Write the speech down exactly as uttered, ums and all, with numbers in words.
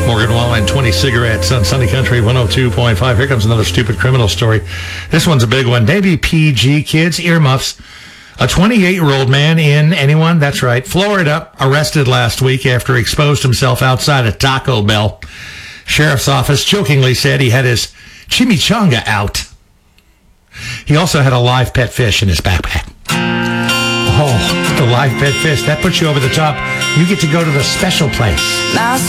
Morgan Wallen, twenty cigarettes on Sunny Country one oh two point five. Here comes another stupid criminal story. This one's a big one. Maybe P G, kids, earmuffs. A twenty-eight-year-old man in, anyone? That's right, Florida, arrested last week after he exposed himself outside a Taco Bell. Sheriff's office jokingly said he had his chimichanga out. He also had a live pet fish in his backpack. Oh, the live pet fish. That puts you over the top. You get to go to the special place.